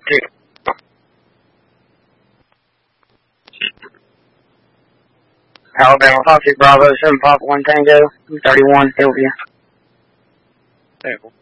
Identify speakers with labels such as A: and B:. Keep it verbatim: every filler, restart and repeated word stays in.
A: Alabama Foxy Bravo seven Pop one Tango thirty-one Hillview.
B: Table.